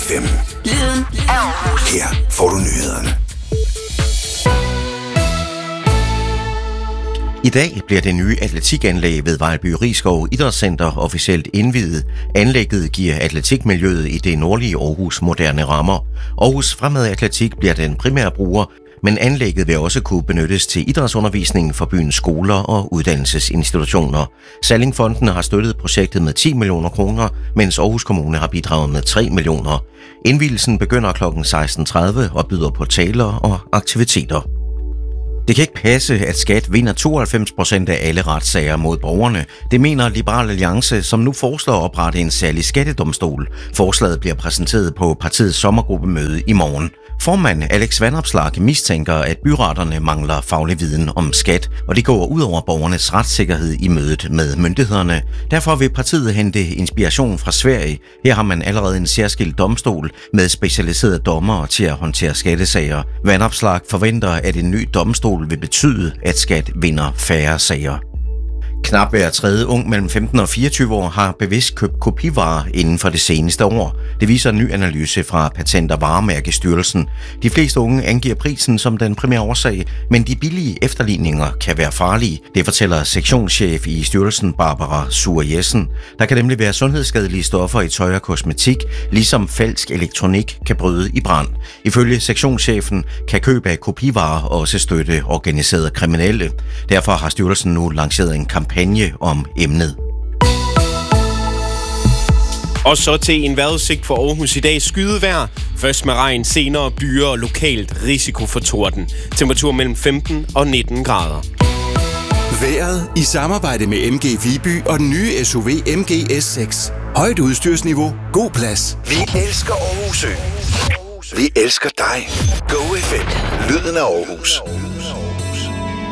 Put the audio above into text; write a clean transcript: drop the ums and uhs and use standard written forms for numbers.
FM. Lyden af Aarhus. Her får du nyhederne. I dag bliver det nye atletikanlæg ved Vejlby Rigskov Idrætscenter officielt indviet. Anlægget giver atletikmiljøet i det nordlige Aarhus moderne rammer. Aarhus Fremad Atletik bliver den primære bruger, men anlægget vil også kunne benyttes til idrætsundervisning for byens skoler og uddannelsesinstitutioner. Sallingfonden har støttet projektet med 10 millioner kroner, mens Aarhus Kommune har bidraget med 3 millioner. Indvielsen begynder kl. 16.30 og byder på taler og aktiviteter. Det kan ikke passe, at Skat vinder 92% af alle retssager mod borgerne. Det mener Liberal Alliance, som nu foreslår at oprette en særlig skattedomstol. Forslaget bliver præsenteret på partiets sommergruppemøde i morgen. Formand Alex Vanopslagh mistænker, at byretterne mangler faglig viden om skat, og det går ud over borgernes retssikkerhed i mødet med myndighederne. Derfor vil partiet hente inspiration fra Sverige. Her har man allerede en særskilt domstol med specialiserede dommere til at håndtere skattesager. Vanopslagh forventer, at en ny domstol vil betyde, at Skat vinder færre sager. Knap hver tredje ung mellem 15 og 24 år har bevidst købt kopivarer inden for det seneste år. Det viser en ny analyse fra Patent- og Varemærkestyrelsen. De fleste unge angiver prisen som den primære årsag, men de billige efterligninger kan være farlige. Det fortæller sektionschef i styrelsen Barbara Sure Jessen. Der kan nemlig være sundhedsskadelige stoffer i tøj og kosmetik, ligesom falsk elektronik kan bryde i brand. Ifølge sektionschefen kan køb af kopivarer også støtte organiserede kriminelle. Derfor har styrelsen nu lanceret en kampagne om emnet. Og så til en vejrudsigt for Aarhus i dag. Skydevejr. Først med regn, senere byer og lokalt risiko for torden. Temperatur mellem 15 og 19 grader. Vejret i samarbejde med MG Viby og den nye SUV MG S6. Højt udstyrsniveau, god plads. Vi elsker Aarhus Ø. Vi elsker dig. Go FM. Lyden af Aarhus.